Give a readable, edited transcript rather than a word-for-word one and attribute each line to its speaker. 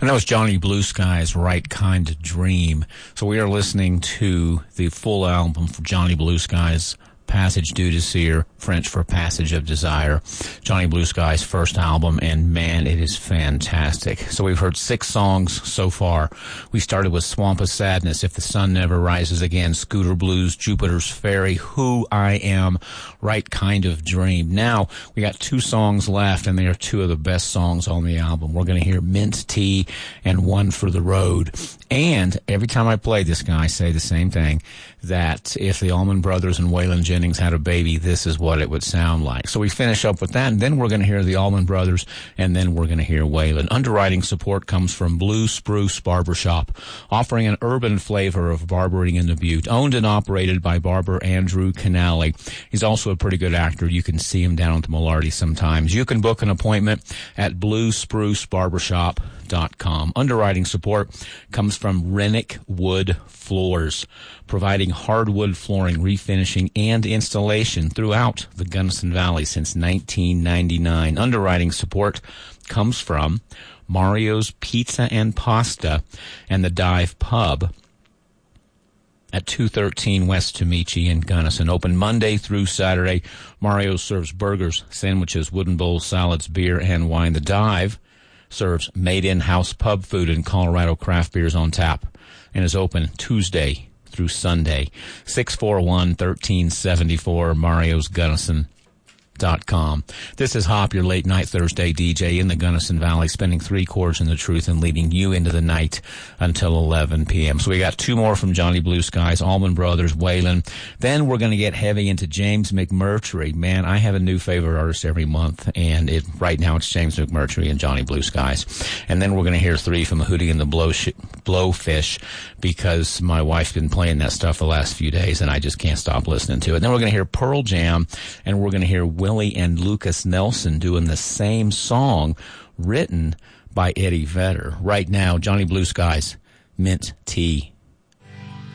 Speaker 1: And that was Johnny Blue Sky's Right Kind of Dream. So we are listening to the full album for Johnny Blue Sky's Passage du Désir, French for Passage of Desire, Johnny Blue Sky's first album, and man, it is fantastic. So we've heard 6 songs so far. We started with Swamp of Sadness, If the Sun Never Rises Again, Scooter Blues, Jupiter's Ferry, Who I Am, Right Kind of Dream. Now, we got 2 songs left, and they are 2 of the best songs on the album. We're going to hear Mint Tea and One for the Road. And every time I play this guy, I say the same thing, that if the Allman Brothers and Waylon Jennings had a baby, this is what it would sound like. So we finish up with that, and then we're going to hear the Allman Brothers, and then we're going to hear Waylon. Underwriting support comes from Blue Spruce Barbershop, offering an urban flavor of barbering in the Butte. Owned and operated by barber Andrew Canale. He's also a pretty good actor. You can see him down at the Malarty sometimes. You can book an appointment at bluesprucebarbershop.com. Underwriting support comes from Rennick Wood Floors, providing hardwood flooring, refinishing, and installation throughout the Gunnison Valley since 1999. Underwriting support comes from Mario's Pizza and Pasta and the Dive Pub at 213 West Tomichi in Gunnison. Open Monday through Saturday. Mario serves burgers, sandwiches, wooden bowls, salads, beer, and wine. The Dive serves made-in-house pub food and Colorado craft beers on tap and is open Tuesday through Sunday. 641-1374, Mario's Gunnison.com. This is Hop, your late night Thursday DJ in the Gunnison Valley, spinning 3 chords in the truth and leading you into the night until 11 p.m. So we got 2 more from Johnny Blue Skies, Allman Brothers, Waylon. Then we're going to get heavy into James McMurtry. Man, I have a new favorite artist every month, and right now it's James McMurtry and Johnny Blue Skies. And then we're going to hear 3 from Hootie and the Blowfish, because my wife's been playing that stuff the last few days, and I just can't stop listening to it. Then we're going to hear Pearl Jam, and we're going to hear Willie and Lucas Nelson doing the same song written by Eddie Vedder. Right now, Johnny Blue Skies, Mint Tea.